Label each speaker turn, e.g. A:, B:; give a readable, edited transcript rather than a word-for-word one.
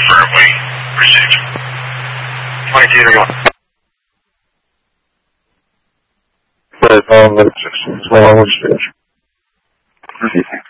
A: firmly received. 2231.
B: Right, 6 long stage. Receiving.